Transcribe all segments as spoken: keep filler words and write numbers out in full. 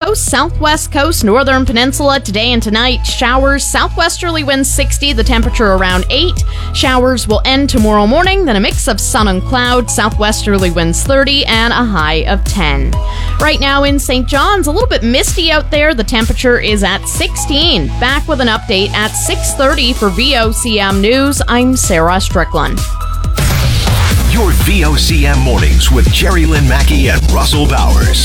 coast, southwest coast, northern peninsula. Today and tonight, showers, southwesterly winds sixty, the temperature around eight. Showers will end tomorrow morning, then a mix of sun and cloud, southwesterly winds thirty, and a high of ten. Right now in Saint John's, a little bit misty out there. The temperature is at sixteen. Back with an update at six thirty for V O C M News. I'm Sarah Strickland. Your V O C M mornings with Jerry Lynn Mackey and Russell Bowers.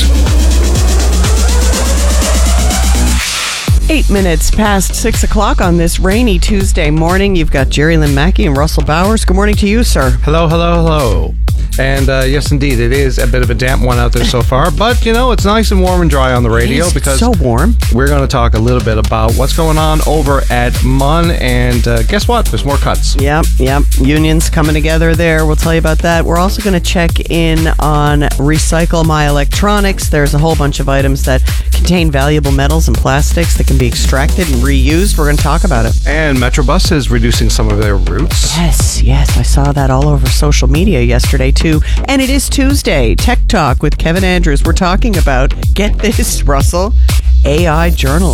Eight minutes past six o'clock on this rainy Tuesday morning. You've got Jerry Lynn Mackey and Russell Bowers. Good morning to you, sir. Hello, hello, hello. And uh, yes, indeed, it is a bit of a damp one out there so far. But, you know, it's nice and warm and dry on the radio because so warm. We're going to talk a little bit about what's going on over at M U N. And uh, guess what? There's more cuts. Yep, yep. Unions coming together there. We'll tell you about that. We're also going to check in on Recycle My Electronics. There's a whole bunch of items that contain valuable metals and plastics that can be extracted and reused. We're going to talk about it. And Metrobus is reducing some of their routes. Yes, yes. I saw that all over social media yesterday, too. And it is Tuesday. Tech Talk with Kevin Andrews. We're talking about, get this, Russell, A I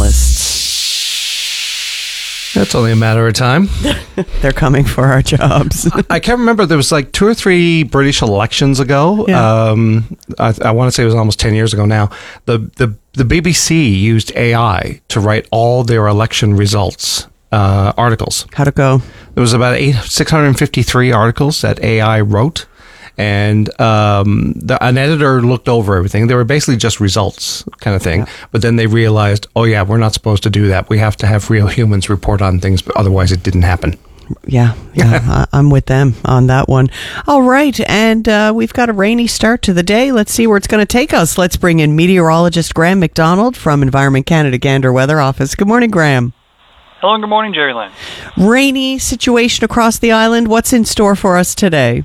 journalists. That's only a matter of time. They're coming for our jobs. I can't remember. There was like two or three British elections ago. Yeah. Um, I, I want to say it was almost ten years ago now. The, the, the B B C used A I to write all their election results uh, articles. How'd it go? There was about eight, six hundred fifty-three articles that A I wrote. And um, the, an editor looked over everything. They were basically just results kind of thing. Yeah. But then they realized, oh, yeah, we're not supposed to do that. We have to have real humans report on things, but otherwise it didn't happen. Yeah, yeah, I'm with them on that one. All right, and uh, we've got a rainy start to the day. Let's see where it's going to take us. Let's bring in meteorologist Graham McDonald from Environment Canada Gander Weather Office. Good morning, Graham. Hello, and good morning, Jerry Lynn. Rainy situation across the island. What's in store for us today?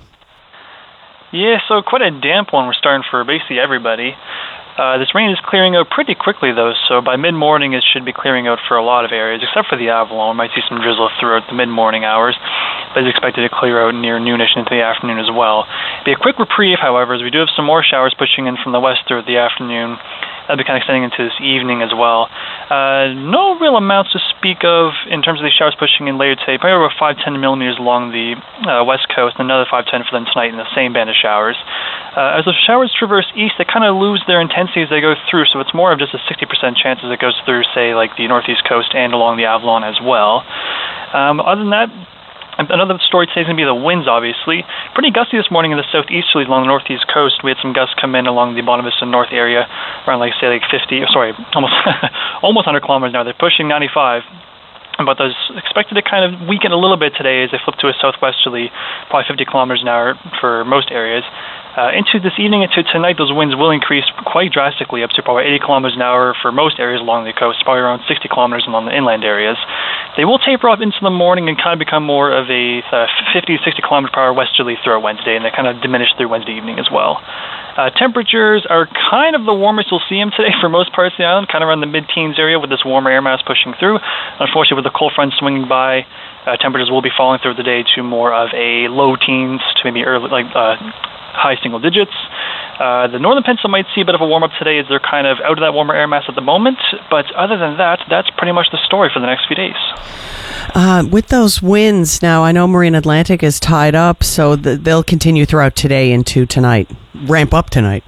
Yeah, so quite a damp one we're starting for basically everybody. Uh, this rain is clearing out pretty quickly, though, so by mid-morning it should be clearing out for a lot of areas, except for the Avalon. We might see some drizzle throughout the mid-morning hours, but it's expected to clear out near noonish into the afternoon as well. Be a quick reprieve, however, as we do have some more showers pushing in from the west throughout the afternoon. That'll be kind of extending into this evening as well. Uh, no real amounts to speak of in terms of these showers pushing in later today. Probably about five to ten millimeters along the uh, west coast, and another five to ten for them tonight in the same band of showers. Uh, as the showers traverse east, they kind of lose their intensity as they go through, so it's more of just a sixty percent chance as it goes through, say, like the northeast coast and along the Avalon as well. Um, other than that, another story today is going to be the winds, obviously. Pretty gusty this morning in the southeasterlies along the northeast coast. We had some gusts come in along the Bonavista North area, around, like, say, like fifty, sorry, almost almost one hundred kilometers now. They're pushing ninety-five. But those expected to kind of weaken a little bit today as they flip to a southwesterly, probably fifty kilometers an hour for most areas. Uh, into this evening, into tonight, those winds will increase quite drastically, up to probably eighty kilometers an hour for most areas along the coast, probably around sixty kilometers along the inland areas. They will taper off into the morning and kind of become more of a uh, fifty to sixty kilometers per hour westerly throughout Wednesday, and they kind of diminish through Wednesday evening as well. Uh, temperatures are kind of the warmest you'll see them today for most parts of the island, kind of around the mid-teens area with this warmer air mass pushing through. Unfortunately, with the cold front swinging by, uh, temperatures will be falling through the day to more of a low teens to maybe early, like uh, high single digits. Uh, the northern peninsula might see a bit of a warm-up today as they're kind of out of that warmer air mass at the moment, but other than that, that's pretty much the story for the next few days. Uh, with those winds, now I know Marine Atlantic is tied up, so th- they'll continue throughout today into tonight, ramp up tonight.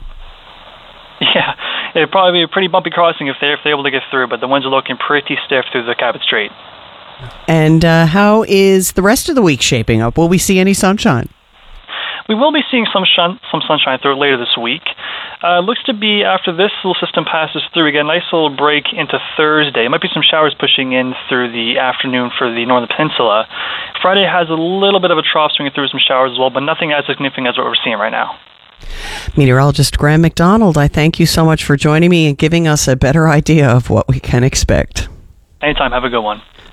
Yeah, it'd probably be a pretty bumpy crossing if they're, if they're able to get through, but the winds are looking pretty stiff through the Cabot Strait. And uh, how is the rest of the week shaping up? Will we see any sunshine? We will be seeing some shun- some sunshine through later this week. Uh, looks to be after this little system passes through, we get a nice little break into Thursday. Might be some showers pushing in through the afternoon for the northern peninsula. Friday has a little bit of a trough swinging through some showers as well, but nothing as significant as what we're seeing right now. Meteorologist Graham McDonald, I thank you so much for joining me and giving us a better idea of what we can expect. Anytime. Have a good one.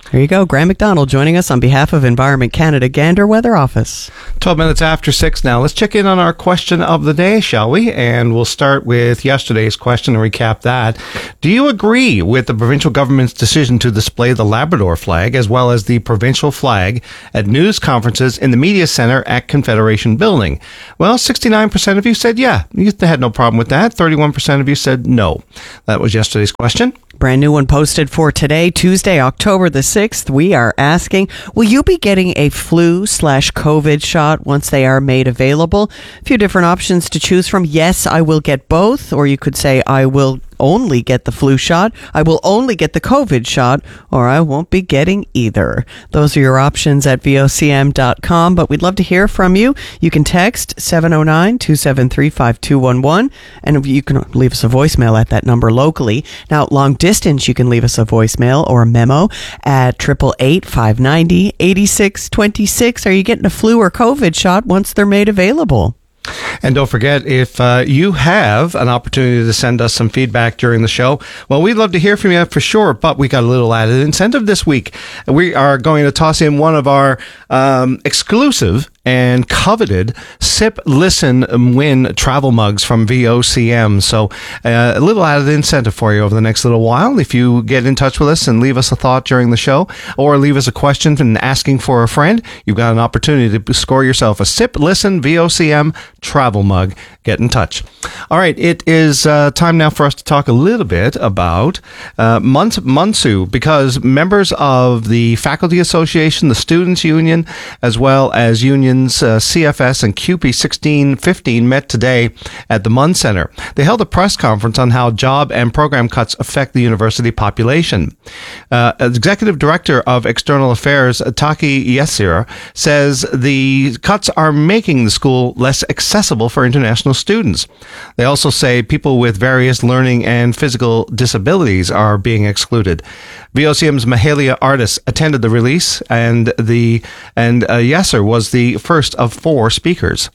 There you go. Graham McDonald joining us on behalf of Environment Canada Gander Weather Office. twelve minutes after six now. Let's check in on our question of the day, shall we? And we'll start with yesterday's question and recap that. Do you agree with the provincial government's decision to display the Labrador flag as well as the provincial flag at news conferences in the media center at Confederation Building? Well, sixty-nine percent of you said yeah. You had no problem with that. thirty-one percent of you said no. That was yesterday's question. Brand new one posted for today, Tuesday, October the sixth. We are asking, will you be getting a flu slash COVID shot once they are made available? A few different options to choose from. Yes, I will get both. Or you could say, I will only get the flu shot, I will only get the COVID shot, or I won't be getting either. Those are your options at V O C M dot com, but we'd love to hear from you. You can text seven oh nine, two seven three, five two one one, and you can leave us a voicemail at that number locally. Now, long distance, you can leave us a voicemail or a memo at eight eight eight, five nine zero, eight six two six. Are you getting a flu or COVID shot once they're made available? And don't forget, if uh, you have an opportunity to send us some feedback during the show, well, we'd love to hear from you for sure, but we got a little added incentive this week. We are going to toss in one of our um, exclusive and coveted Sip, Listen, Win travel mugs from V O C M. So uh, a little added incentive for you over the next little while. If you get in touch with us and leave us a thought during the show or leave us a question and asking for a friend, you've got an opportunity to score yourself a Sip, Listen, V O C M travel mug. Get in touch. All right, it is uh, time now for us to talk a little bit about uh, Muns- MUNSU, because members of the Faculty Association, the Students' Union, as well as unions Uh, C F S and C U P E sixteen fifteen met today at the Munn Center. They held a press conference on how job and program cuts affect the university population. Uh, Executive Director of External Affairs, Taki Yesir, says the cuts are making the school less accessible for international students. They also say people with various learning and physical disabilities are being excluded. V O C M's Mahalia Artis attended the release, and the and uh, Yesir was the first of four speakers.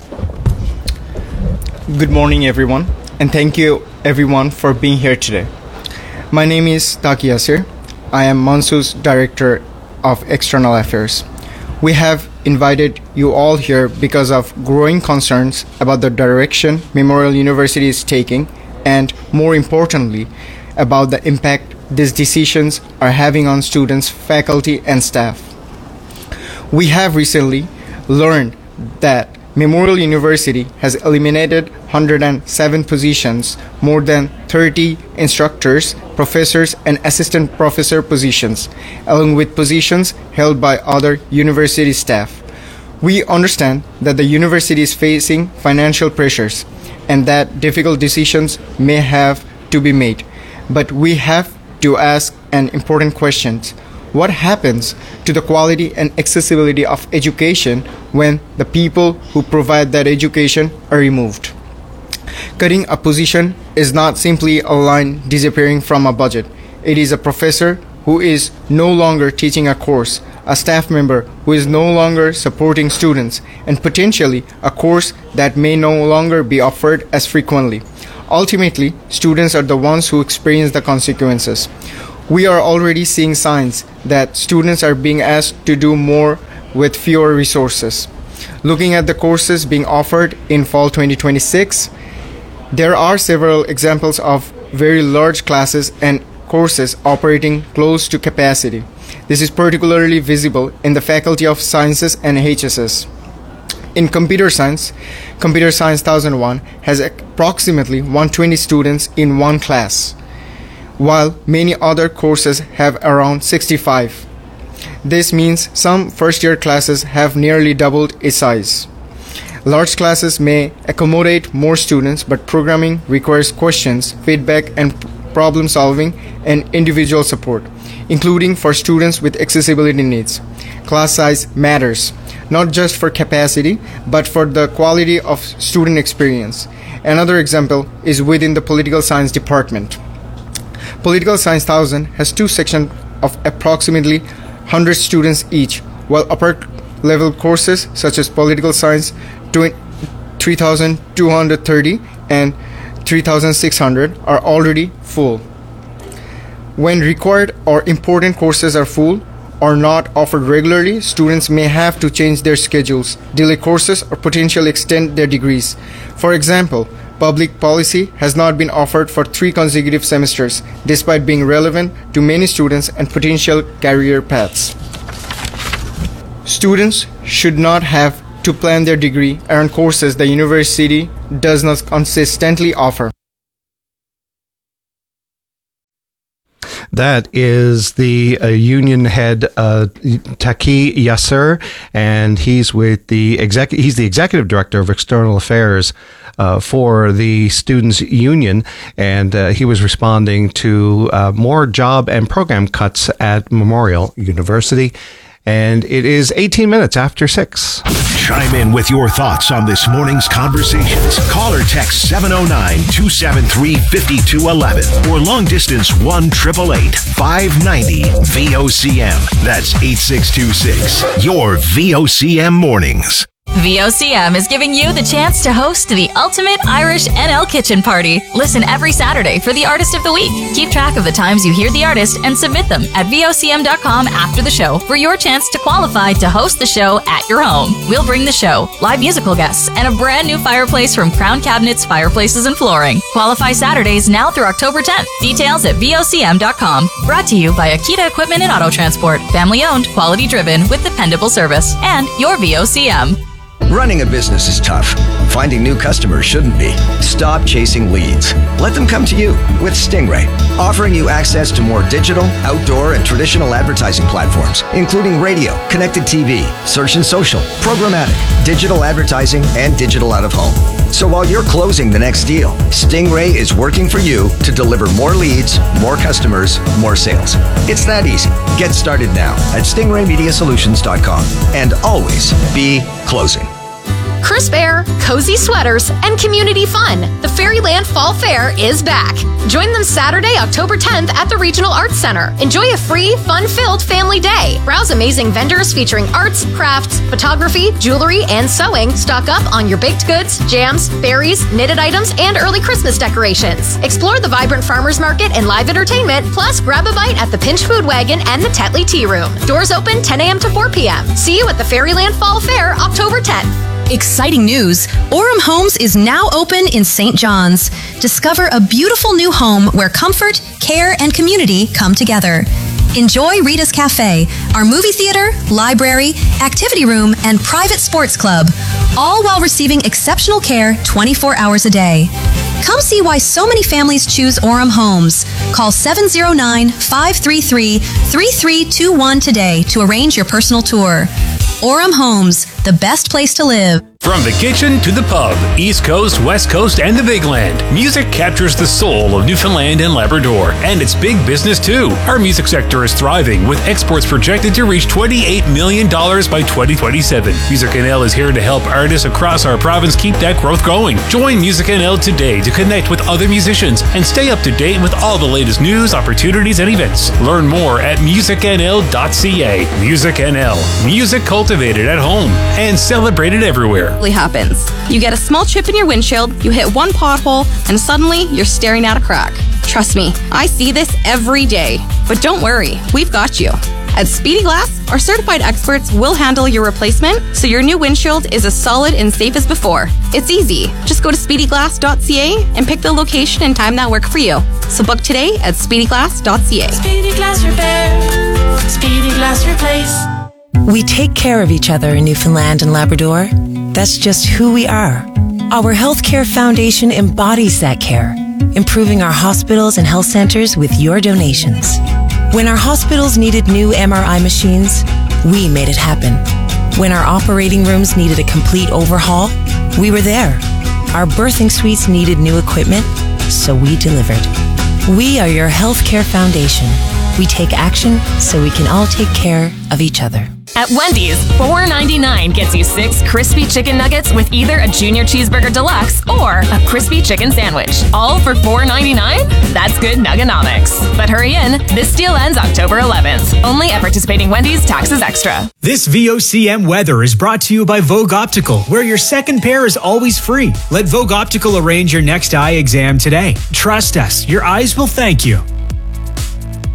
Good morning, everyone, and thank you, everyone, for being here today. My name is Taki Yesir. I am MUNSU's Director of External Affairs. We have invited you all here because of growing concerns about the direction Memorial University is taking, and more importantly, about the impact these decisions are having on students, faculty, and staff. We have recently learned that Memorial University has eliminated one hundred seven positions, more than thirty instructors, professors, and assistant professor positions, along with positions held by other university staff. We understand that the university is facing financial pressures and that difficult decisions may have to be made. But we have to ask an important question. What happens to the quality and accessibility of education when the people who provide that education are removed? Cutting a position is not simply a line disappearing from a budget. It is a professor who is no longer teaching a course, a staff member who is no longer supporting students, and potentially a course that may no longer be offered as frequently. Ultimately, students are the ones who experience the consequences. We are already seeing signs that students are being asked to do more with fewer resources. Looking at the courses being offered in fall twenty twenty-six, there are several examples of very large classes and courses operating close to capacity. This is particularly visible in the Faculty of Sciences and H S S. In computer science, Computer Science one thousand one has approximately one hundred twenty students in one class, while many other courses have around sixty-five. This means some first-year classes have nearly doubled its size. Large classes may accommodate more students, but programming requires questions, feedback, and problem solving and individual support, including for students with accessibility needs. Class size matters, not just for capacity, but for the quality of student experience. Another example is within the Political Science Department. Political Science one thousand has two sections of approximately one hundred students each, while upper-level courses such as Political Science three thousand two hundred thirty and three thousand six hundred are already full. When required or important courses are full or not offered regularly, students may have to change their schedules, delay courses, or potentially extend their degrees. For example, public policy has not been offered for three consecutive semesters, despite being relevant to many students and potential career paths. Students should not have to plan their degree around courses the university does not consistently offer. That is the uh, union head, uh, Taki Yasser, and he's with the exec- He's the executive director of external affairs uh, for the students' union, and uh, he was responding to uh, more job and program cuts at Memorial University. And it is eighteen minutes after six. Chime in with your thoughts on this morning's conversations. Call or text seven oh nine, two seven three, five two one one or long distance one eight eight eight, five nine zero V O C M. That's eight six two six. Your V O C M mornings. V O C M is giving you the chance to host the ultimate Irish N L kitchen party. Listen every Saturday for the Artist of the Week. Keep track of the times you hear the artist and submit them at V O C M dot com after the show for your chance to qualify to host the show at your home. We'll bring the show, live musical guests, and a brand new fireplace from Crown Cabinets, Fireplaces and Flooring. Qualify Saturdays now through October tenth. Details at V O C M dot com. Brought to you by Akita Equipment and Auto Transport. Family owned, quality driven, with dependable service. And your V O C M. Running a business is tough. Finding new customers shouldn't be. Stop chasing leads. Let them come to you with Stingray, offering you access to more digital, outdoor, and traditional advertising platforms, including radio, connected T V, search and social, programmatic, digital advertising, and digital out-of-home. So while you're closing the next deal, Stingray is working for you to deliver more leads, more customers, more sales. It's that easy. Get started now at stingray media solutions dot com and always be closing. Crisp air, cozy sweaters, and community fun. The Fairyland Fall Fair is back. Join them Saturday, October tenth at the Regional Arts Center. Enjoy a free, fun-filled family day. Browse amazing vendors featuring arts, crafts, photography, jewelry, and sewing. Stock up on your baked goods, jams, berries, knitted items, and early Christmas decorations. Explore the vibrant farmers market and live entertainment, plus grab a bite at the Pinch Food Wagon and the Tetley Tea Room. Doors open ten a.m. to four p.m. See you at the Fairyland Fall Fair, October tenth. Exciting news! Orem Homes is now open in Saint John's. Discover a beautiful new home where comfort, care, and community come together. Enjoy Rita's Cafe, our movie theater, library, activity room, and private sports club, all while receiving exceptional care twenty-four hours a day. Come see why so many families choose Orem Homes. Call seven oh nine, five three three, three three two one today to arrange your personal tour. Orem Homes, the best place to live. From the kitchen to the pub, East Coast, West Coast, and the Big Land, music captures the soul of Newfoundland and Labrador, and it's big business too. Our music sector is thriving, with exports projected to reach twenty-eight million dollars by twenty twenty-seven. Music N L is here to help artists across our province keep that growth going. Join Music N L today to connect with other musicians and stay up to date with all the latest news, opportunities, and events. Learn more at music n l dot c a. Music N L, music cultivated at home and celebrated everywhere. Happens. You get a small chip in your windshield, you hit one pothole, and suddenly you're staring at a crack. Trust me, I see this every day. But don't worry, we've got you. At Speedy Glass, our certified experts will handle your replacement so your new windshield is as solid and safe as before. It's easy. Just go to speedy glass dot c a and pick the location and time that work for you. So book today at speedy glass dot c a. Speedy Glass Repair. Speedy Glass Replace. We take care of each other in Newfoundland and Labrador. That's just who we are. Our Healthcare Foundation embodies that care, improving our hospitals and health centers with your donations. When our hospitals needed new M R I machines, we made it happen. When our operating rooms needed a complete overhaul, we were there. Our birthing suites needed new equipment, so we delivered. We are your Healthcare Foundation. We take action so we can all take care of each other. At Wendy's, four ninety-nine gets you six crispy chicken nuggets with either a Junior Cheeseburger Deluxe or a crispy chicken sandwich. All for four ninety-nine? That's good nuggonomics. But hurry in, this deal ends October eleventh. Only at participating Wendy's, taxes extra. This V O C M weather is brought to you by Vogue Optical, where your second pair is always free. Let Vogue Optical arrange your next eye exam today. Trust us, your eyes will thank you.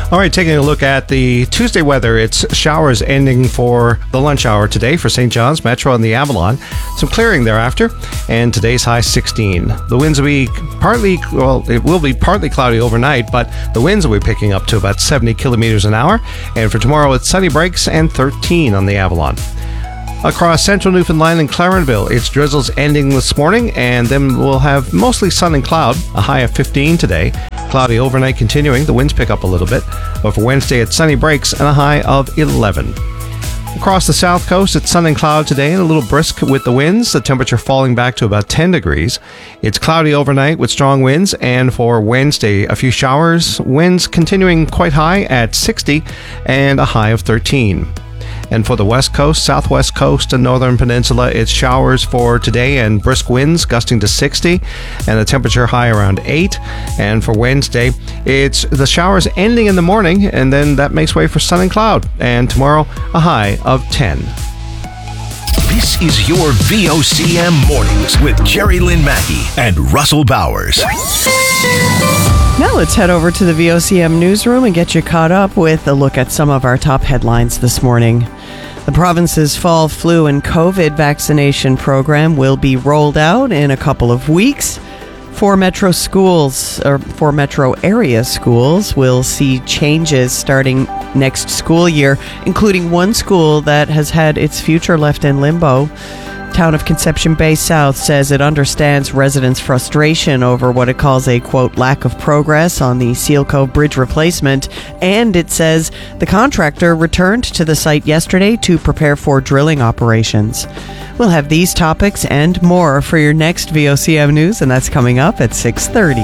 All right, taking a look at the Tuesday weather. It's showers ending for the lunch hour today for Saint John's, Metro, and the Avalon. Some clearing thereafter, and today's high sixteen. The winds will be partly, well, it will be partly cloudy overnight, but the winds will be picking up to about seventy kilometers an hour. And for tomorrow, it's sunny breaks and thirteen on the Avalon. Across central Newfoundland and Clarenville, it's drizzles ending this morning, and then we'll have mostly sun and cloud, a high of fifteen today. Cloudy overnight continuing, the winds pick up a little bit, but for Wednesday it's sunny breaks and a high of eleven. Across the south coast, it's sun and cloud today and a little brisk with the winds, the temperature falling back to about ten degrees. It's cloudy overnight with strong winds, and for Wednesday, a few showers, winds continuing quite high at sixty and a high of thirteen. And for the west coast, southwest coast, and northern peninsula, it's showers for today and brisk winds gusting to sixty and a temperature high around eight. And for Wednesday, it's the showers ending in the morning, and then that makes way for sun and cloud. And tomorrow, a high of ten. This is your V O C M Mornings with Jerry Lynn Mackey and Russell Bowers. Now let's head over to the V O C M newsroom and get you caught up with a look at some of our top headlines this morning. The province's fall flu and COVID vaccination program will be rolled out in a couple of weeks. Four metro schools, or four metro area schools, will see changes starting next school year, including one school that has had its future left in limbo. Town of Conception Bay South says it understands residents' frustration over what it calls a, quote, lack of progress on the Seal Cove Bridge replacement, and it says the contractor returned to the site yesterday to prepare for drilling operations. We'll have these topics and more for your next V O C M News, and that's coming up at six thirty.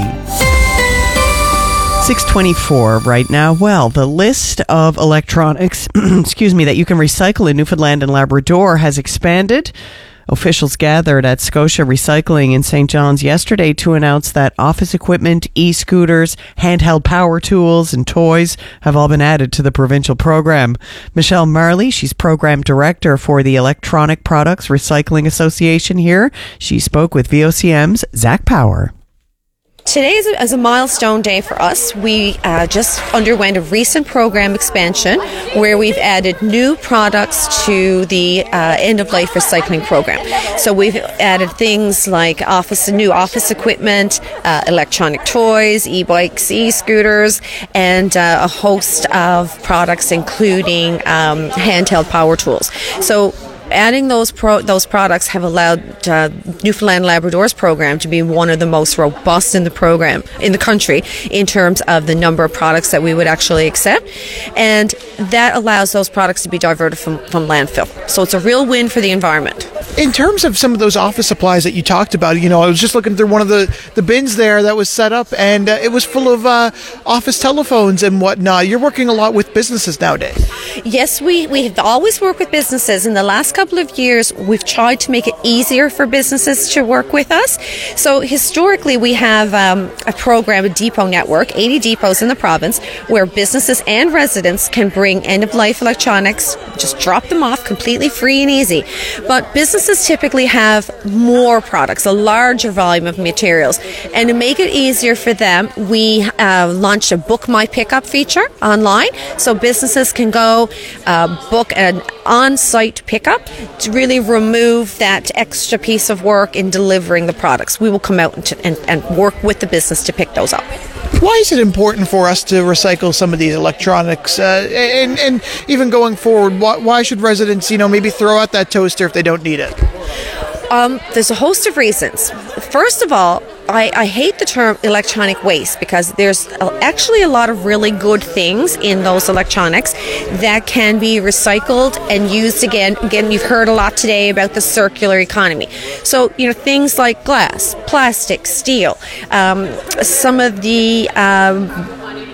six twenty-four right now. Well, the list of electronics, excuse me, that you can recycle in Newfoundland and Labrador has expanded. Officials gathered at Scotia Recycling in Saint John's yesterday to announce that office equipment, e-scooters, handheld power tools, and toys have all been added to the provincial program. Michelle Marley, she's program director for the Electronic Products Recycling Association here. She spoke with V O C M's Zach Power. Today is a, is a milestone day for us. We uh, just underwent a recent program expansion where we've added new products to the uh, end-of-life recycling program. So we've added things like office, new office equipment, uh, electronic toys, e-bikes, e-scooters, and uh, a host of products including um, handheld power tools. So adding those pro- those products have allowed uh, Newfoundland Labrador's program to be one of the most robust in the program in the country in terms of the number of products that we would actually accept, and that allows those products to be diverted from, from landfill. So it's a real win for the environment. In terms of some of those office supplies that you talked about, you know, I was just looking through one of the, the bins there that was set up, and uh, it was full of uh, office telephones and whatnot. You're working a lot with businesses nowadays. Yes, we, we have always worked with businesses. In the last couple of years, we've tried to make it easier for businesses to work with us. So historically, we have um, a program, a depot network, eighty depots in the province, where businesses and residents can bring end-of-life electronics, just drop them off completely free and easy. But businesses typically have more products, a larger volume of materials. And to make it easier for them, we uh, launched a Book My Pickup feature online. So businesses can go uh, book an on-site pickup to really remove that extra piece of work in delivering the products. We will come out and, to, and, and work with the business to pick those up. Why is it important for us to recycle some of these electronics? Uh, and, and even going forward, why, why should residents, you know, maybe throw out that toaster if they don't need it? Um, there's a host of reasons. First of all, I, I hate the term electronic waste because there's actually a lot of really good things in those electronics that can be recycled and used again. Again, you've heard a lot today about the circular economy. So, you know, things like glass, plastic, steel, um, some of the um,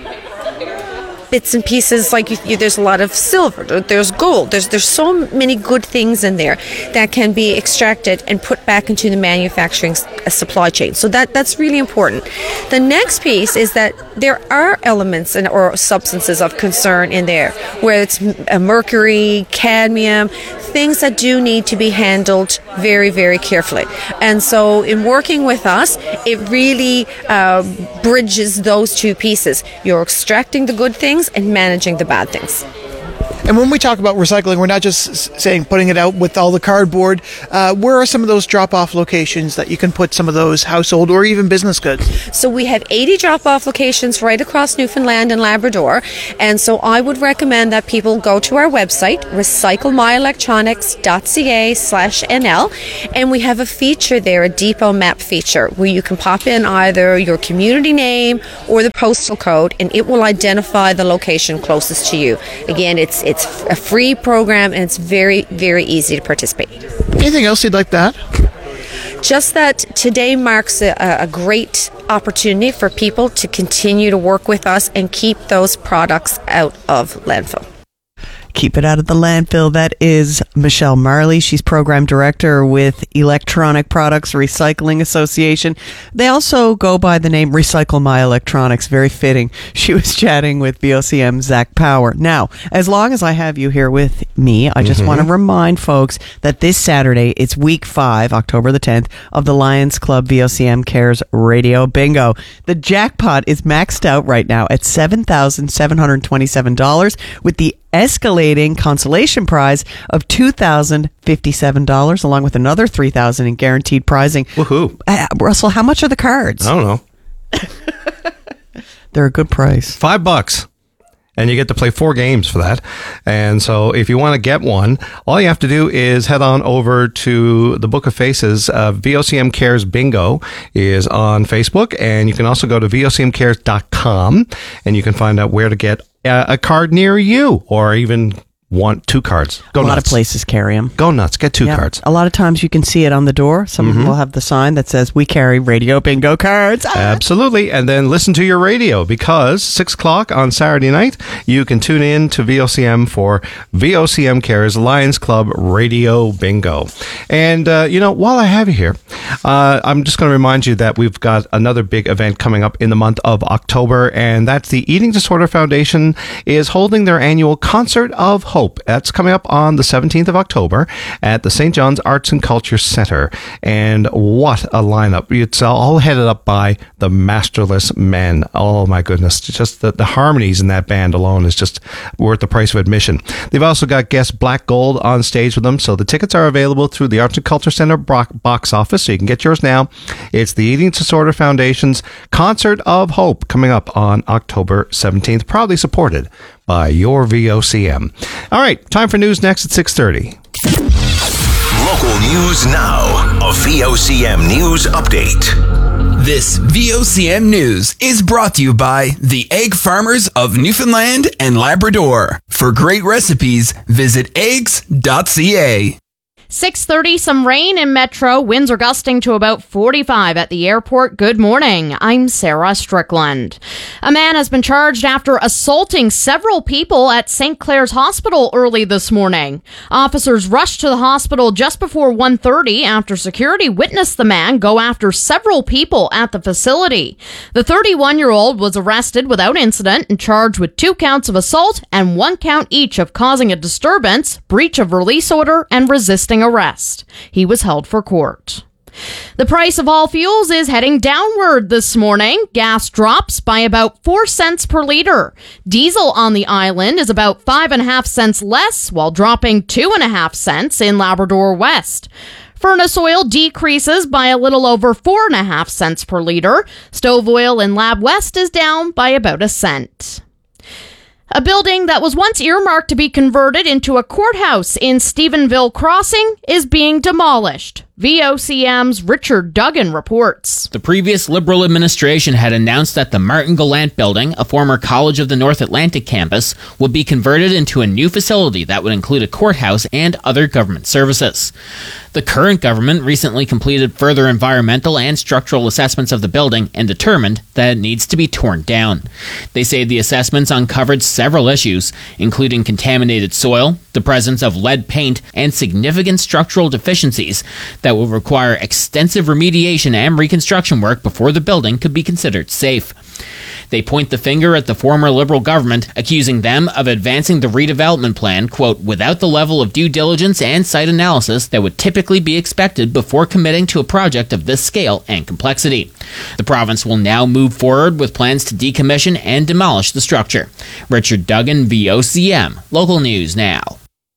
bits and pieces, like you, you, there's a lot of silver, there's gold, there's there's so many good things in there that can be extracted and put back into the manufacturing supply chain. So that that's really important. The next piece is that there are elements and or substances of concern in there, where it's mercury, cadmium, things that do need to be handled very, very carefully. And so in working with us, it really uh, bridges those two pieces. You're extracting the good things and managing the bad things. And when we talk about recycling, we're not just s- saying putting it out with all the cardboard. Uh, where are some of those drop-off locations that you can put some of those household or even business goods? So we have eighty drop-off locations right across Newfoundland and Labrador. And so I would recommend that people go to our website, recyclemyelectronics.ca slash NL. And we have a feature there, a depot map feature, where you can pop in either your community name or the postal code, and it will identify the location closest to you. Again, it's It's a free program, and it's very, very easy to participate. Anything else you'd like to add? Just that today marks a, a great opportunity for people to continue to work with us and keep those products out of landfill. Keep it out of the landfill. That is Michelle Marley. She's program director with Electronic Products Recycling Association. They also go by the name Recycle My Electronics. Very fitting. She was chatting with V O C M Zach Power. Now, as long as I have you here with me, I just mm-hmm. want to remind folks that this Saturday, it's week five, October the tenth, of the Lions Club V O C M Cares Radio Bingo. The jackpot is maxed out right now at seven thousand seven hundred twenty-seven dollars with the escalating consolation prize of two thousand fifty-seven dollars, along with another three thousand dollars in guaranteed prizing. Woohoo. Uh, Russell, how much are the cards? I don't know. They're a good price. Five bucks. And you get to play four games for that. And so if you want to get one, all you have to do is head on over to the Book of Faces. Uh, V O C M Cares Bingo is on Facebook. And you can also go to V O C M cares dot com and you can find out where to get a, a card near you, or even want two cards. Go a nuts. lot of places carry them. Go nuts. Get two yeah. cards. A lot of times you can see it on the door. Some mm-hmm. will have the sign that says, we carry radio bingo cards. Ah! Absolutely. And then listen to your radio, because six o'clock on Saturday night, you can tune in to V O C M for V O C M Cares Lions Club Radio Bingo. And, uh, you know, while I have you here, uh, I'm just going to remind you that we've got another big event coming up in the month of October, and that's the Eating Disorder Foundation is holding their annual Concert of Hope. That's coming up on the seventeenth of October at the Saint John's Arts and Culture Center. And what a lineup. It's all headed up by the Masterless Men. Oh my goodness. Just the, the harmonies in that band alone is just worth the price of admission. They've also got guest Black Gold on stage with them. So the tickets are available through the Arts and Culture Center box office. So you can get yours now. It's the Eating Disorder Foundation's Concert of Hope coming up on October seventeenth. Proudly supported by your V O C M. All right, time for news next at six thirty. Local news now. A V O C M News Update. This V O C M News is brought to you by the Egg Farmers of Newfoundland and Labrador. For great recipes, visit eggs dot c a. six thirty, some rain in Metro. Winds are gusting to about forty-five at the airport. Good morning. I'm Sarah Strickland. A man has been charged after assaulting several people at Saint Clair's Hospital early this morning. Officers rushed to the hospital just before one thirty after security witnessed the man go after several people at the facility. The thirty-one-year-old was arrested without incident and charged with two counts of assault and one count each of causing a disturbance, breach of release order, and resisting arrest. He was held for court. The price of all fuels is heading downward this morning. Gas drops by about four cents per liter. Diesel on the island is about five and a half cents less, while dropping two and a half cents in Labrador West. Furnace oil decreases by a little over four and a half cents per liter. Stove oil in Lab West is down by about a cent. A building that was once earmarked to be converted into a courthouse in Stephenville Crossing is being demolished. V O C M's Richard Duggan reports. The previous Liberal administration had announced that the Martin Gallant building, a former College of the North Atlantic campus, would be converted into a new facility that would include a courthouse and other government services. The current government recently completed further environmental and structural assessments of the building and determined that it needs to be torn down. They say the assessments uncovered several issues, including contaminated soil, the presence of lead paint, and significant structural deficiencies that will require extensive remediation and reconstruction work before the building could be considered safe. They point the finger at the former Liberal government, accusing them of advancing the redevelopment plan, quote, without the level of due diligence and site analysis that would typically be expected before committing to a project of this scale and complexity. The province will now move forward with plans to decommission and demolish the structure. Richard Duggan, V O C M. Local News Now.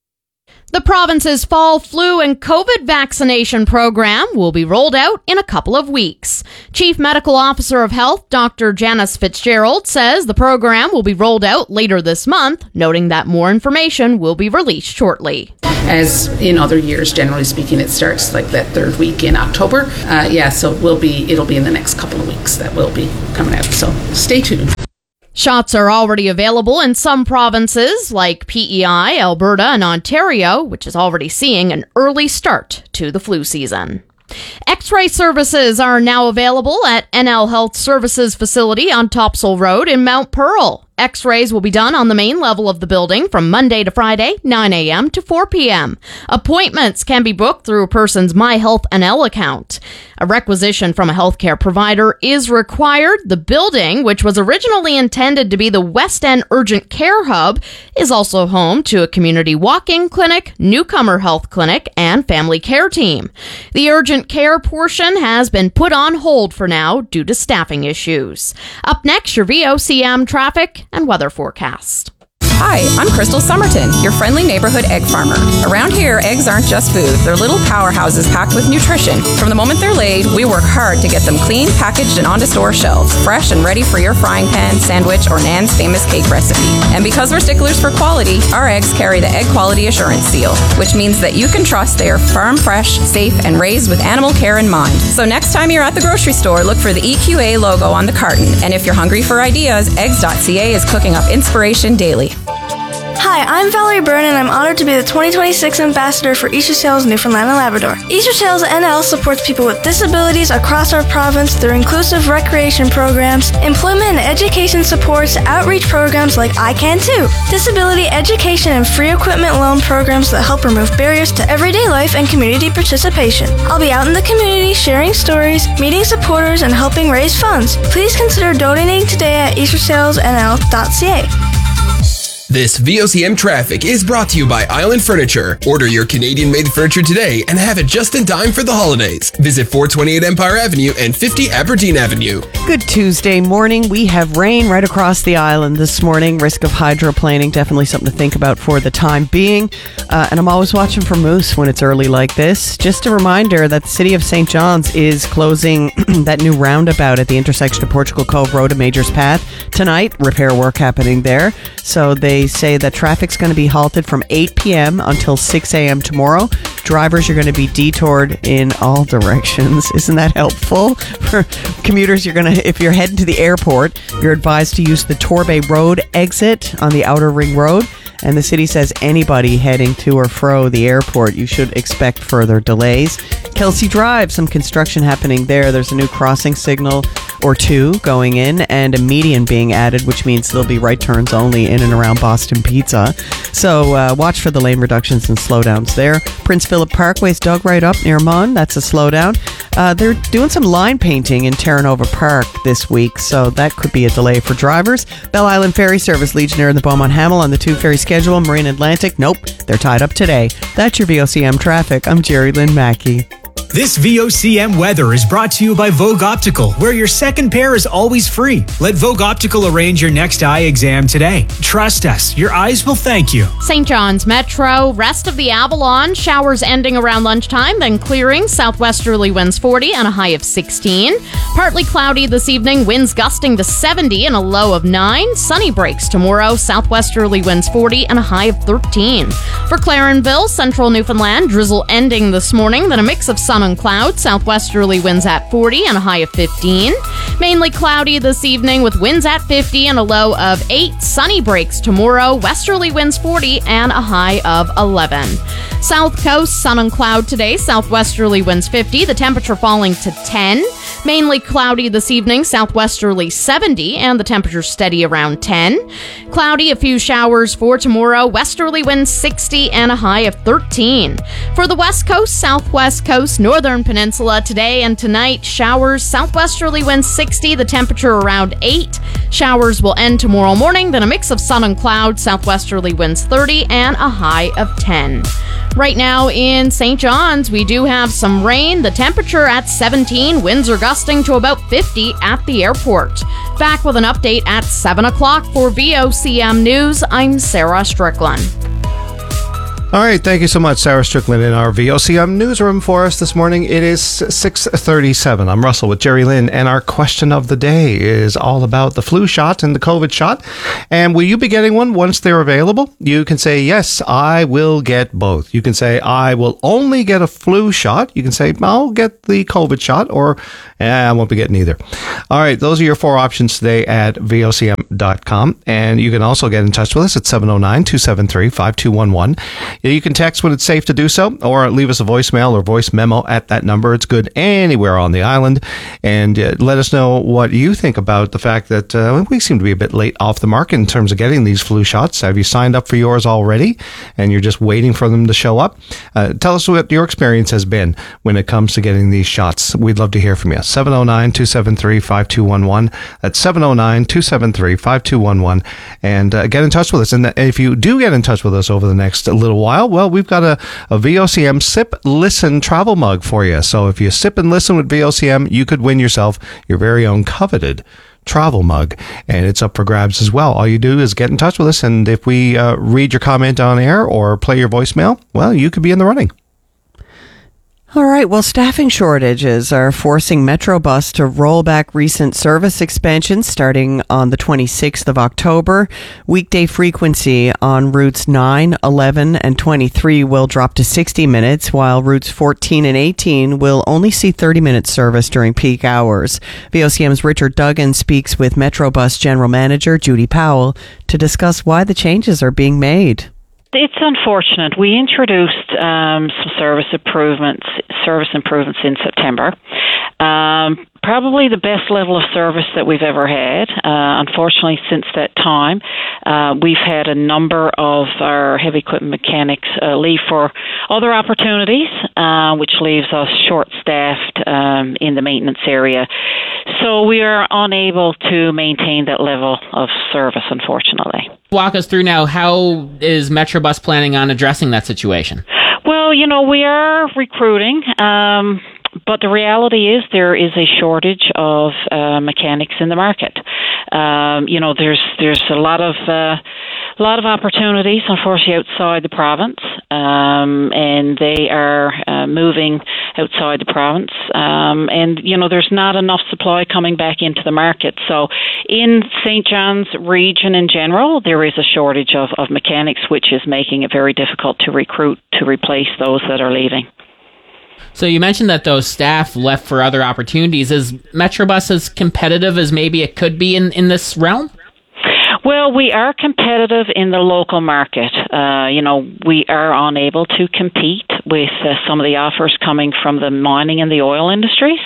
The province's fall flu and COVID vaccination program will be rolled out in a couple of weeks. Chief Medical Officer of Health, Doctor Janice Fitzgerald, says the program will be rolled out later this month, noting that more information will be released shortly. As in other years, generally speaking, it starts like that third week in October. Uh, yeah, so we'll be it'll be in the next couple of weeks that will be coming out. So stay tuned. Shots are already available in some provinces like P E I, Alberta, and Ontario, which is already seeing an early start to the flu season. X-ray services are now available at N L Health Services facility on Topsail Road in Mount Pearl. X-rays will be done on the main level of the building from Monday to Friday, nine a.m. to four p.m. Appointments can be booked through a person's MyHealthNL account. A requisition from a healthcare provider is required. The building, which was originally intended to be the West End Urgent Care Hub, is also home to a community walk-in clinic, newcomer health clinic, and family care team. The urgent care portion has been put on hold for now due to staffing issues. Up next, your V O C M traffic and weather forecast. Hi, I'm Crystal Somerton, your friendly neighborhood egg farmer. Around here, eggs aren't just food. They're little powerhouses packed with nutrition. From the moment they're laid, we work hard to get them clean, packaged, and onto store shelves, fresh and ready for your frying pan, sandwich, or Nan's famous cake recipe. And because we're sticklers for quality, our eggs carry the Egg Quality Assurance Seal, which means that you can trust they are farm fresh, safe, and raised with animal care in mind. So next time you're at the grocery store, look for the E Q A logo on the carton. And if you're hungry for ideas, eggs dot c a is cooking up inspiration daily. Hi, I'm Valerie Byrne, and I'm honored to be the twenty twenty-six Ambassador for Easter Sales Newfoundland and Labrador. Easter Sales N L supports people with disabilities across our province through inclusive recreation programs, employment and education supports, outreach programs like I Can Too, disability education and free equipment loan programs that help remove barriers to everyday life and community participation. I'll be out in the community sharing stories, meeting supporters, and helping raise funds. Please consider donating today at easter sales n l dot c a. This V O C M traffic is brought to you by Island Furniture. Order your Canadian-made furniture today and have it just in time for the holidays. Visit four twenty-eight Empire Avenue and fifty Aberdeen Avenue. Good Tuesday morning. We have rain right across the island this morning. Risk of hydroplaning, definitely something to think about for the time being. Uh, and I'm always watching for moose when it's early like this. Just a reminder that the city of Saint John's is closing that new roundabout at the intersection of Portugal Cove Road and Majors Path tonight. Repair work happening there. So they They say that traffic's going to be halted from eight p.m. until six a.m. tomorrow. Drivers are going to be detoured in all directions. Isn't that helpful? For commuters, you're going to, if you're heading to the airport, you're advised to use the Torbay Road exit on the Outer Ring Road. And the city says anybody heading to or fro the airport, you should expect further delays. Kelsey Drive, some construction happening there. There's a new crossing signal or two going in and a median being added, which means there'll be right turns only in and around Boston Pizza. So uh, watch for the lane reductions and slowdowns there. Prince Philip Parkway's dug right up near Mon. That's a slowdown. Uh, they're doing some line painting in Terra Nova Park this week, so that could be a delay for drivers. Belle Island Ferry Service, Legionnaire and the Beaumont Hamel on the two ferry schedule. Marine Atlantic, nope, they're tied up today. That's your V O C M traffic. I'm Jerry Lynn Mackey. This V O C M weather is brought to you by Vogue Optical, where your second pair is always free. Let Vogue Optical arrange your next eye exam today. Trust us, your eyes will thank you. Saint John's Metro, rest of the Avalon, showers ending around lunchtime, then clearing, southwesterly winds forty and a high of sixteen. Partly cloudy this evening, winds gusting to seventy and a low of nine. Sunny breaks tomorrow, southwesterly winds forty and a high of thirteen. For Clarenville, central Newfoundland, drizzle ending this morning, then a mix of sun and clouds, southwesterly winds at forty and a high of fifteen. Mainly cloudy this evening with winds at fifty and a low of eight. Sunny breaks tomorrow, westerly winds forty and a high of eleven. South Coast, sun and cloud today, southwesterly winds fifty, the temperature falling to ten. Mainly cloudy this evening, southwesterly seventy, and the temperature steady around ten. Cloudy, a few showers for tomorrow, westerly winds sixty and a high of thirteen. For the West Coast, Southwest Coast, Northern Peninsula, today and tonight, showers, southwesterly winds sixty, the temperature around eight. Showers will end tomorrow morning, then a mix of sun and cloud, southwesterly winds thirty, and a high of ten. Right now in Saint John's, we do have some rain. The temperature at seventeen, winds are gusting to about fifty at the airport. Back with an update at seven o'clock for V O C M News. I'm Sarah Strickland. All right, thank you so much, Sarah Strickland, in our V O C M newsroom for us this morning. It is six thirty-seven. I'm Russell with Jerry Lynn, and our question of the day is all about the flu shot and the COVID shot. And will you be getting one once they're available? You can say, yes, I will get both. You can say, I will only get a flu shot. You can say, I'll get the COVID shot, or eh, I won't be getting either. All right, those are your four options today at V O C M dot com. And you can also get in touch with us at seven oh nine, two seven three, five two one one. You can text when it's safe to do so, or leave us a voicemail or voice memo at that number. It's good anywhere on the island. And uh, let us know what you think about the fact that uh, we seem to be a bit late off the mark in terms of getting these flu shots. Have you signed up for yours already and you're just waiting for them to show up? Uh, tell us what your experience has been when it comes to getting these shots. We'd love to hear from you. seven oh nine, two seven three, five two one one. That's seven oh nine, two seven three, five two one one. And uh, get in touch with us. And if you do get in touch with us over the next little while, well, we've got a, a V O C M Sip Listen travel mug for you. So if you sip and listen with V O C M, you could win yourself your very own coveted travel mug, and it's up for grabs as well. All you do is get in touch with us, and if we uh, read your comment on air or play your voicemail, well, you could be in the running. All right. Well, staffing shortages are forcing Metrobus to roll back recent service expansions starting on the twenty-sixth of October. Weekday frequency on routes nine, eleven, and twenty-three will drop to sixty minutes, while routes fourteen and eighteen will only see thirty minute service during peak hours. V O C M's Richard Duggan speaks with Metrobus General Manager Judy Powell to discuss why the changes are being made. It's unfortunate. We introduced um, some service improvements, service improvements in September. Um, probably the best level of service that we've ever had. Uh, unfortunately, since that time, uh, we've had a number of our heavy equipment mechanics uh, leave for other opportunities, uh, which leaves us short-staffed um, in the maintenance area. So we are unable to maintain that level of service, unfortunately. Walk us through now, how is Metrobus planning on addressing that situation? Well, you know, we are recruiting, um, but the reality is there is a shortage of uh, mechanics in the market. Um, you know, there's there's a lot of uh, a lot of opportunities, unfortunately, outside the province, um, and they are uh, moving outside the province. Um, and, you know, there's not enough supply coming back into the market. So in Saint John's region in general, there is a shortage of, of mechanics, which is making it very difficult to recruit to replace those that are leaving. So you mentioned that those staff left for other opportunities. Is Metrobus as competitive as maybe it could be in, in this realm? Well, we are competitive in the local market. Uh, you know, we are unable to compete with uh, some of the offers coming from the mining and the oil industries.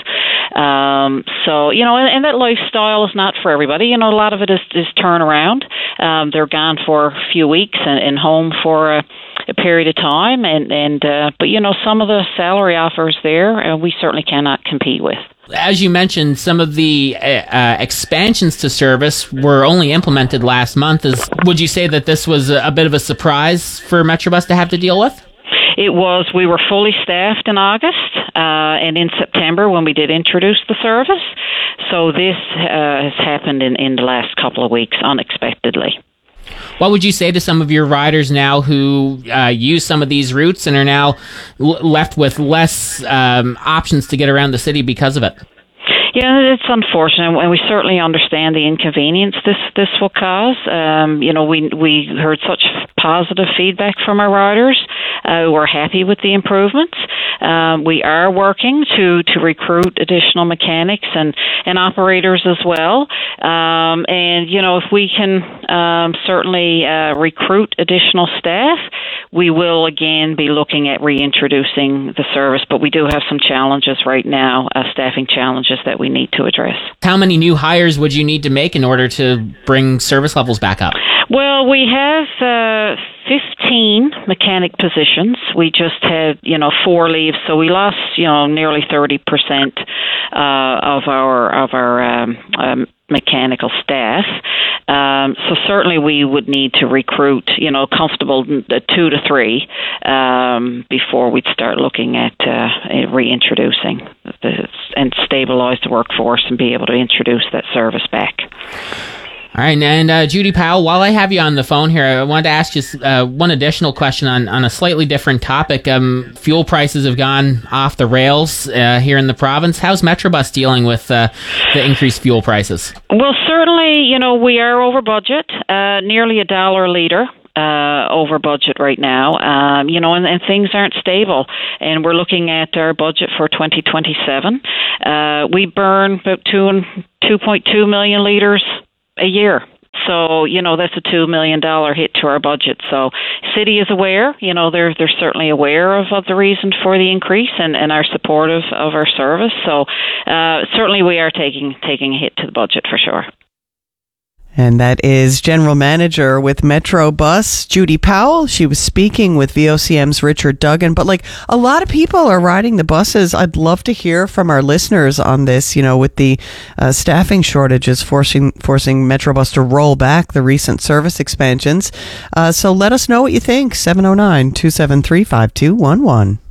Um, so, you know, and, and that lifestyle is not for everybody. You know, a lot of it is, is turnaround. Um, they're gone for a few weeks and, and home for a, a period of time. And, and uh, but, you know, some of the salary offers there, uh, we certainly cannot compete with. As you mentioned, some of the uh, expansions to service were only implemented last month. Is, would you say that this was a, a bit of a surprise for Metrobus to have to deal with? It was. We were fully staffed in August uh, and in September when we did introduce the service. So this uh, has happened in, in the last couple of weeks unexpectedly. What would you say to some of your riders now who uh, use some of these routes and are now l- left with less um, options to get around the city because of it? Yeah, it's unfortunate, and we certainly understand the inconvenience this this will cause. Um, you know, we we heard such positive feedback from our riders uh, who are happy with the improvements. Um, we are working to, to recruit additional mechanics and, and operators as well. Um, and, you know, if we can um, certainly uh, recruit additional staff, we will again be looking at reintroducing the service. But we do have some challenges right now, uh, staffing challenges that we need to address. How many new hires would you need to make in order to bring service levels back up? Well, we have uh, fifteen mechanic positions. We just had, you know, four leave, so we lost, you know, nearly thirty percent uh, of our of our um, um, mechanical staff. Um, so certainly we would need to recruit, you know, comfortable two to three um, before we'd start looking at uh, reintroducing the, and stabilize the workforce and be able to introduce that service back. All right, and uh, Judy Powell, while I have you on the phone here, I wanted to ask you uh, one additional question on, on a slightly different topic. Um, fuel prices have gone off the rails uh, here in the province. How's Metrobus dealing with uh, the increased fuel prices? Well, certainly, you know, we are over budget, uh, nearly a dollar a litre. Uh, over budget right now, um, you know, and, and things aren't stable. And we're looking at our budget for twenty twenty-seven. Uh, we burn about two and two point two million litres a year. So, you know, that's a two million dollars hit to our budget. So city is aware, you know, they're, they're certainly aware of, of the reason for the increase and, and are supportive of our service. So uh, certainly we are taking taking a hit to the budget for sure. And that is General Manager with Metrobus, Judy Powell. She was speaking with V O C M's Richard Duggan. But like a lot of people are riding the buses. I'd love to hear from our listeners on this, you know, with the uh, staffing shortages forcing forcing Metrobus to roll back the recent service expansions. Uh, so let us know what you think. seven oh nine, two seven three, five two one one.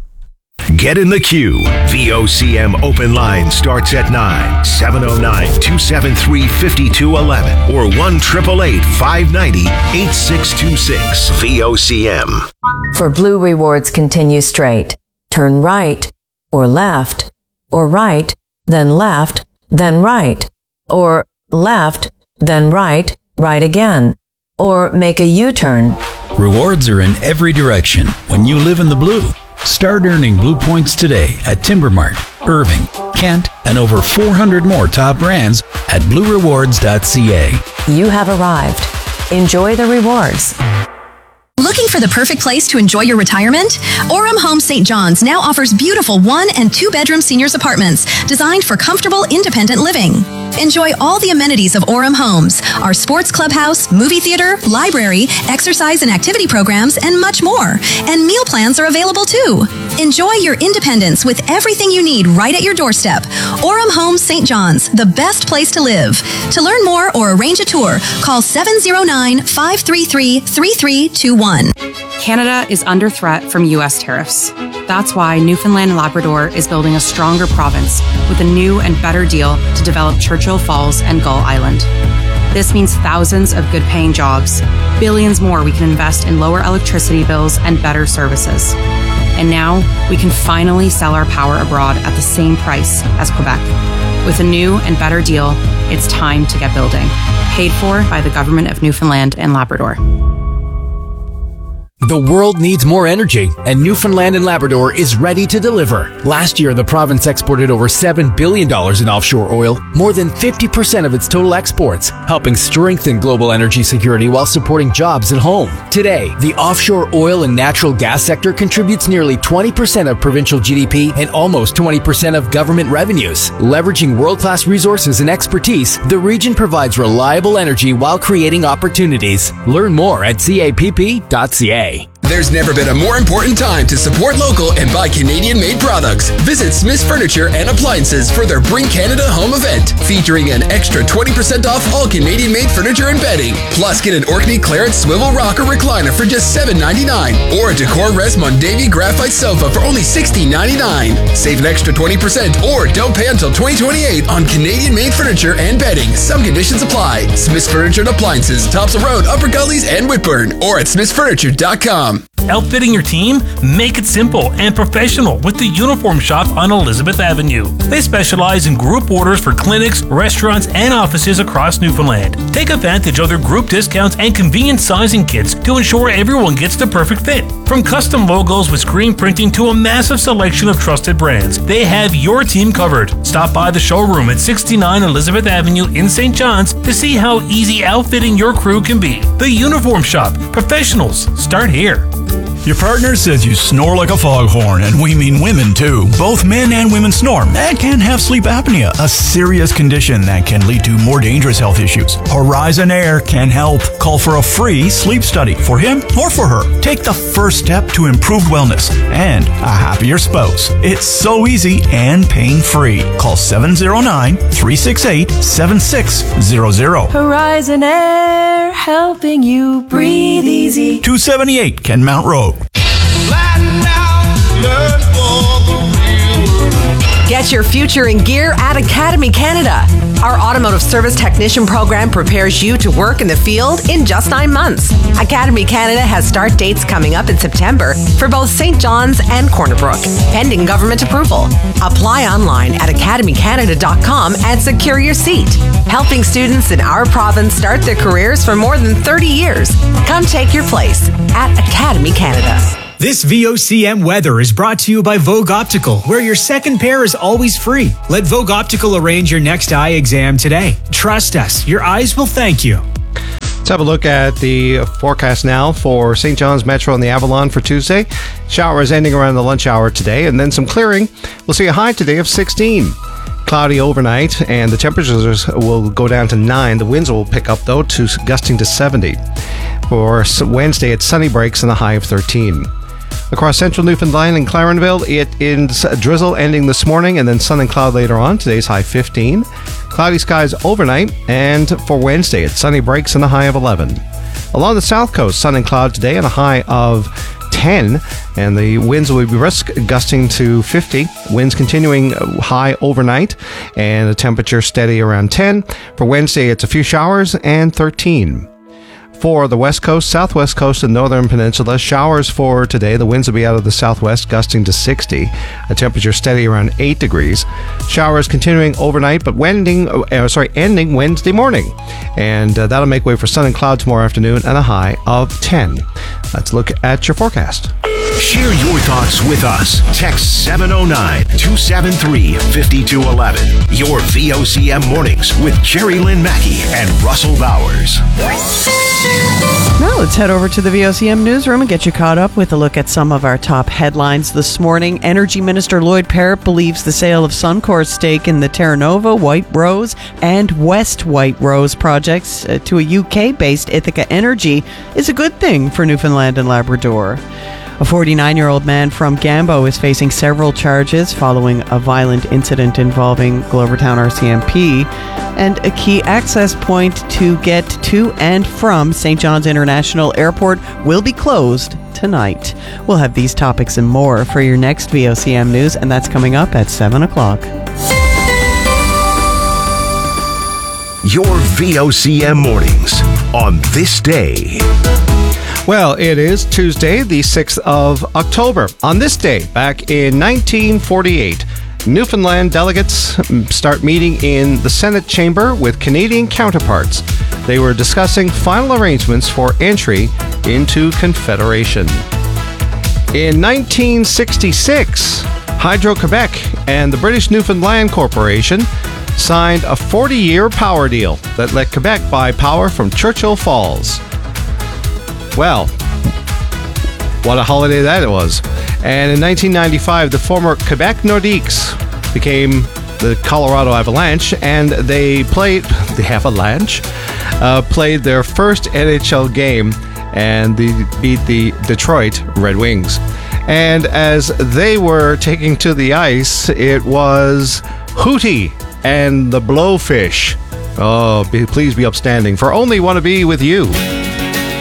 Get in the queue. V O C M open line starts at nine. seven oh nine, two seven three, five two one one or one eight eight eight, five nine zero, eight six two six. V O C M. For Blue Rewards, continue straight. Turn right or left or right, then left, then right. Or left, then right, right again. Or make a U-turn. Rewards are in every direction when you live in the blue. Start earning Blue Points today at Timbermart, Irving, Kent, and over four hundred more top brands at blue rewards dot c a. You have arrived. Enjoy the rewards. Looking for the perfect place to enjoy your retirement? Orem Home Saint John's now offers beautiful one and two bedroom seniors apartments designed for comfortable, independent living. Enjoy all the amenities of Orem Homes, our sports clubhouse, movie theater, library, exercise and activity programs, and much more. And meal plans are available too. Enjoy your independence with everything you need right at your doorstep. Orem Homes Saint John's, the best place to live. To learn more or arrange a tour, call seven oh nine, five three three, three three two one. Canada is under threat from U S tariffs. That's why Newfoundland and Labrador is building a stronger province with a new and better deal to develop Churchill Falls and Gull Island. This means thousands of good-paying jobs, billions more we can invest in lower electricity bills and better services. And now we can finally sell our power abroad at the same price as Quebec. With a new and better deal, it's time to get building. Paid for by the Government of Newfoundland and Labrador. The world needs more energy, and Newfoundland and Labrador is ready to deliver. Last year, the province exported over seven billion dollars in offshore oil, more than fifty percent of its total exports, helping strengthen global energy security while supporting jobs at home. Today, the offshore oil and natural gas sector contributes nearly twenty percent of provincial G D P and almost twenty percent of government revenues. Leveraging world-class resources and expertise, the region provides reliable energy while creating opportunities. Learn more at C A P P dot C A. There's never been a more important time to support local and buy Canadian-made products. Visit Smith's Furniture and Appliances for their Bring Canada Home event, featuring an extra twenty percent off all Canadian-made furniture and bedding. Plus, get an Orkney Clarence Swivel Rocker Recliner for just seven ninety-nine, or a Decor Res Mondavie Graphite Sofa for only sixteen ninety-nine. Save an extra twenty percent or don't pay until twenty twenty-eight on Canadian-made furniture and bedding. Some conditions apply. Smith's Furniture and Appliances, Topsail Road, Upper Gullies, and Whitburn, or at smiths furniture dot com. Outfitting your team? Make it simple and professional with the Uniform Shop on Elizabeth Avenue. They specialize in group orders for clinics, restaurants, and offices across Newfoundland. Take advantage of their group discounts and convenient sizing kits to ensure everyone gets the perfect fit. From custom logos with screen printing to a massive selection of trusted brands, they have your team covered. Stop by the showroom at sixty-nine Elizabeth Avenue in Saint John's to see how easy outfitting your crew can be. The Uniform Shop. Professionals start here. Your partner says you snore like a foghorn, and we mean women too. Both men and women snore and can have sleep apnea, a serious condition that can lead to more dangerous health issues. Horizon Air can help. Call for a free sleep study for him or for her. Take the first step to improved wellness and a happier spouse. It's so easy and pain-free. Call seven oh nine, three six eight, seven six zero zero. Horizon Air, helping you breathe easy. two seventy-eight Kenmount Road. Get your future in gear at Academy Canada. Our automotive service technician program prepares you to work in the field in just nine months. Academy Canada has start dates coming up in September for both Saint John's and Corner Brook, pending government approval. Apply online at academy canada dot com and secure your seat. Helping students in our province start their careers for more than thirty years. Come take your place at Academy Canada. This V O C M weather is brought to you by Vogue Optical, where your second pair is always free. Let Vogue Optical arrange your next eye exam today. Trust us, your eyes will thank you. Let's have a look at the forecast now for Saint John's Metro and the Avalon for Tuesday. Showers ending around the lunch hour today, and then some clearing. We'll see a high today of sixteen. Cloudy overnight, and the temperatures will go down to nine. The winds will pick up, though, to gusting to seventy. For Wednesday, it's sunny breaks and a high of thirteen. Across central Newfoundland and Clarenville, it is drizzle ending this morning and then sun and cloud later on. Today's high fifteen. Cloudy skies overnight, and for Wednesday, it's sunny breaks and a high of eleven. Along the south coast, sun and cloud today and a high of ten, and the winds will be brisk, gusting to fifty. Winds continuing high overnight, and the temperature steady around ten. For Wednesday, it's a few showers and thirteen. For the west coast, southwest coast, and northern peninsula, showers for today. The winds will be out of the southwest, gusting to sixty. A temperature steady around eight degrees. Showers continuing overnight, but ending, uh, sorry, ending Wednesday morning. And uh, that'll make way for sun and cloud tomorrow afternoon and a high of ten. Let's look at your forecast. Share your thoughts with us. Text seven oh nine, two seven three, five two one one. Your V O C M Mornings with Jerry Lynn Mackey and Russell Bowers. Now let's head over to the V O C M newsroom and get you caught up with a look at some of our top headlines this morning. Energy Minister Lloyd Parrott believes the sale of Suncor's stake in the Terra Nova, White Rose, and West White Rose projects uh, to a U K-based Ithaca Energy is a good thing for Newfoundland and Labrador. A forty-nine-year-old man from Gambo is facing several charges following a violent incident involving Glovertown R C M P, and a key access point to get to and from Saint John's International Airport will be closed tonight. We'll have these topics and more for your next V O C M News, and that's coming up at seven o'clock. Your V O C M Mornings on this day. Well, it is Tuesday, the sixth of October. On this day, back in nineteen forty-eight, Newfoundland delegates start meeting in the Senate chamber with Canadian counterparts. They were discussing final arrangements for entry into Confederation. In nineteen sixty-six, Hydro-Quebec and the British Newfoundland Corporation signed a forty-year power deal that let Quebec buy power from Churchill Falls. Well, what a holiday that it was. And in nineteen ninety-five, the former Quebec Nordiques became the Colorado Avalanche, and they played, the Avalanche, uh, played their first N H L game, and they beat the Detroit Red Wings. And as they were taking to the ice, it was Hootie and the Blowfish. Oh, be, please be upstanding, for only want to be with you.